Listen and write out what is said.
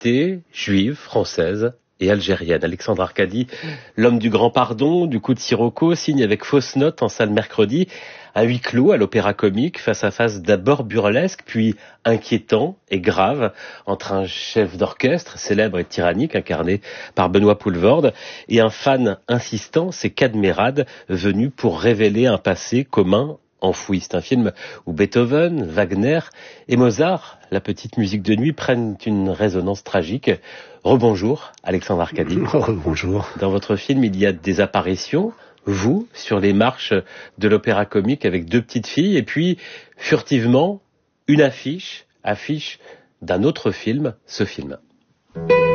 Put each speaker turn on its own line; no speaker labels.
personnalité juive, française et algérienne. Alexandre Arcadi, l'homme du grand pardon, du coup de Sirocco, signe avec fausse note en salle mercredi un huis clos à l'Opéra Comique, face à face d'abord burlesque, puis inquiétant et grave, entre un chef d'orchestre célèbre et tyrannique, incarné par Benoît Poelvoorde, et un fan insistant, c'est Cadmerade, venu pour révéler un passé commun enfoui. C'est un film où Beethoven, Wagner et Mozart, la petite musique de nuit, prennent une résonance tragique. Rebonjour, Alexandre Arcadi.
Rebonjour.
Dans votre film, il y a des apparitions, vous, sur les marches de l'Opéra Comique avec deux petites filles, et puis, furtivement, une affiche d'un autre film, ce film.